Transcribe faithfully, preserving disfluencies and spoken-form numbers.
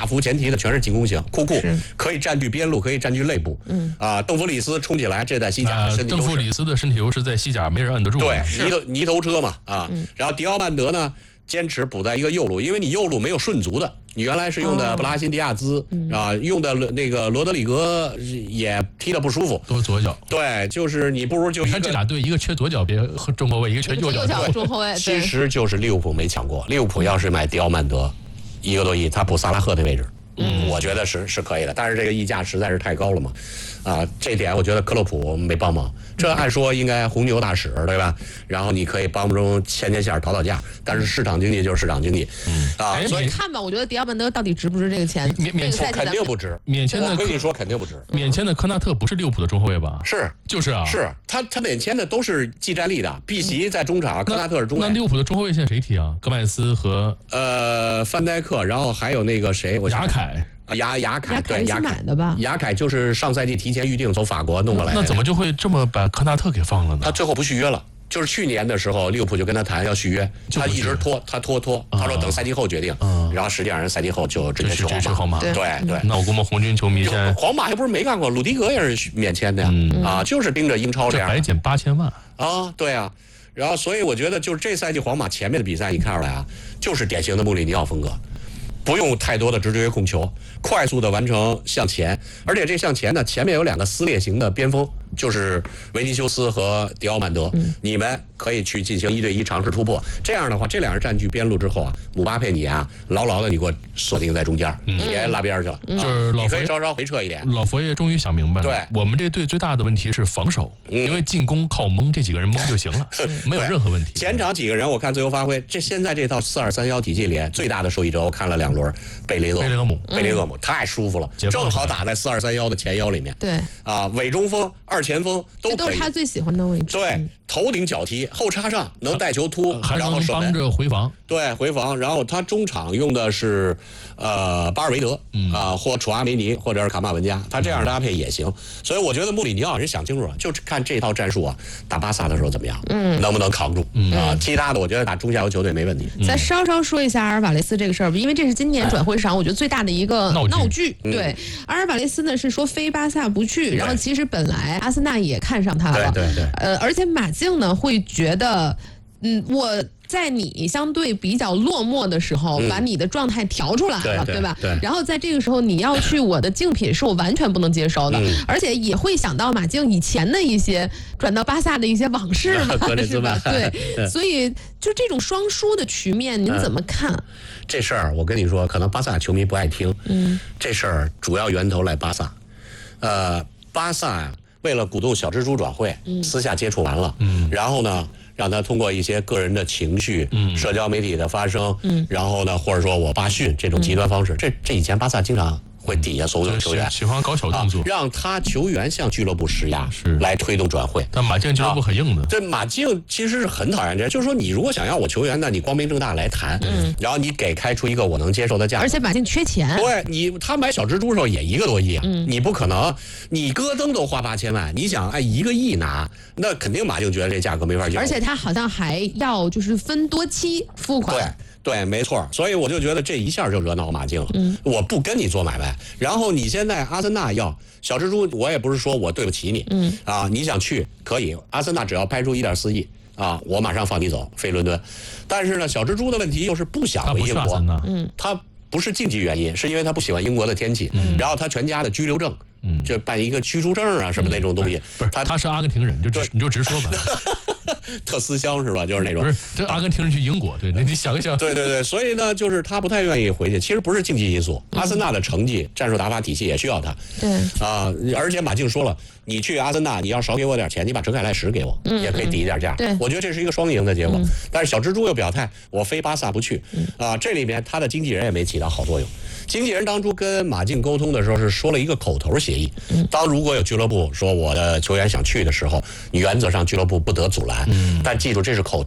幅前提的全是进攻型，库库可以占据边路，可以占据内部。嗯啊，邓弗里斯冲起来，这在西甲的身体优势。 邓弗里斯的身体优势在西甲没人按得住。 对，泥头泥头车嘛啊。嗯、然后迪奥曼德呢，坚持补在一个右路，因为你右路没有顺足的。你原来是用的布拉辛迪亚兹、哦、啊，用的那个罗德里格也踢得不舒服， 都左脚。 对，就是你不如就你看这俩队，一个缺左脚边中后卫，一个缺右脚中后卫。 其实就是利物浦没抢过，利物浦要是买迪奥曼德一个多亿，他补萨拉赫的位置。嗯，我觉得是是可以的，但是这个溢价实在是太高了嘛，啊，这点我觉得克洛普没帮忙。这按说应该红牛大使对吧？然后你可以帮中牵牵线讨讨价，但是市场经济就是市场经济，嗯啊， 所以看吧，我觉得迪奥曼德到底值不值这个钱？ 免免签肯定不值， 免签的我跟你说肯定不值。 免签的科纳特不是利物浦的中后卫吧？ 是， 就是啊， 是他他免签的都是技战力的，碧玺在中场，科纳特是中卫。 那利物浦的中后卫现在谁踢啊？戈麦斯和呃范戴克，然后还有那个谁，我雅凯。 雅雅凯对雅凯的吧？ 雅凯就是上赛季提前预定从法国弄过来的。 那怎么就会这么把科纳特给放了呢？ 他最后不续约了，就是去年的时候，利物浦就跟他谈要续约，他一直拖，他拖拖，他说等赛季后决定，然后实际上人赛季后就直接去皇马。 对对。 那我估摸红军球迷现在皇马还不是没干过，鲁迪格也是免签的呀，啊，就是盯着英超这样。 白减八千万啊，对啊。然后所以我觉得就是这赛季皇马前面的比赛你看出来啊，就是典型的穆里尼奥风格。不用太多的直接控球，快速的完成向前，而且这向前呢，前面有两个撕裂型的边锋，就是维尼修斯和迪奥曼德，嗯、你们可以去进行一对一尝试突破。这样的话，这两人占据边路之后啊，姆巴佩你啊，牢牢的你给我锁定在中间，嗯、别拉边去了， 嗯啊、就是老佛爷你可以稍稍回撤一点。 老佛爷终于想明白了， 对， 我们这队最大的问题是防守，嗯、因为进攻靠蒙，这几个人蒙就行了，没有任何问题。 前场几个人我看最后发挥，这现在这套四二三幺体系里最大的受益者，我看了两轮，贝雷。 贝雷厄姆， 贝雷厄姆太舒服了，正好打在四二三幺的前腰里面。 对啊，伪中锋、二前锋都可以， 这都是他最喜欢的位置。 对，头顶脚踢，后插上，能带球突， 还能帮着回防。 对，回防。然后他中场用的是呃巴尔维德、嗯、啊，或楚阿梅尼，或者是卡马文加，他这样搭配也行。所以我觉得穆里尼奥人想清楚了，就看这套战术啊，打巴萨的时候怎么样，嗯，能不能扛住、嗯、啊？其他的我觉得打中下游球队没问题。 再稍稍说一下阿尔瓦雷斯这个事儿吧，因为这是今年转会市场我觉得最大的一个闹剧。闹剧对，嗯、阿尔瓦雷斯呢是说非巴萨不去，然后其实本来阿森纳也看上他了， 对对对， 呃，而且马竞呢会觉得，嗯，我。在你相对比较落寞的时候，嗯、把你的状态调出来了， 对, 对, 对吧？ 对。 然后在这个时候，你要去我的竞品是我完全不能接受的，嗯、而且也会想到马竞以前的一些转到巴萨的一些往事嘛，是吧？对，所以就这种双输的局面，您怎么看？嗯、 这事儿我跟你说，可能巴萨球迷不爱听。嗯，这事儿主要源头来巴萨，呃，巴萨呀，为了鼓动小蜘蛛转会，嗯、私下接触完了，嗯，然后呢？让他通过一些个人的情绪、嗯、社交媒体的发声，嗯、然后呢，或者说我罢训这种极端方式，嗯、这这以前巴萨经常会底下所有球员喜欢搞小动作、 啊，让他球员向俱乐部施压， 是来推动转会。 但马竞俱乐部很硬的， 这、啊、马竞其实是很讨厌这，就是说你如果想要我球员呢，你光明正大来谈，嗯，然后你给开出一个我能接受的价格， 而且马竞缺钱， 对你他买小蜘蛛的时候也一个多亿啊，嗯、你不可能，你戈登都花八千万，你想哎一个亿拿，那肯定马竞觉得这价格没法接受， 而且他好像还要就是分多期付款。 对。对，没错，所以我就觉得这一下就惹恼马竞了。嗯，我不跟你做买卖，然后你现在阿森纳要小蜘蛛，我也不是说我对不起你，嗯啊，你想去可以，阿森纳只要拍出一点四亿啊，我马上放你走，飞伦敦。但是呢，小蜘蛛的问题又是不想回英国，嗯，他不是竞技原因，是因为他不喜欢英国的天气，嗯、然后他全家的居留证。嗯，就办一个居住证啊，什么那种东西。 不是，他他是阿根廷人，就直你就直说吧。 特思乡是吧？就是那种。 不是，这阿根廷人去英国，对，你想一想。 对对对，所以呢，就是他不太愿意回去。其实不是竞技因素，阿森纳的成绩、战术打法体系也需要他。 对。 啊，而且马竞说了，你去阿森纳，你要少给我点钱，你把哲凯莱什给我，嗯、也可以抵一点价。 对， 我觉得这是一个双赢的结果。嗯、但是小蜘蛛又表态，我非巴萨不去。啊，这里面他的经纪人也没起到好作用。经纪人当初跟马竞沟通的时候是说了一个口头协议，当如果有俱乐部说我的球员想去的时候，原则上俱乐部不得阻拦。嗯，但记住这是口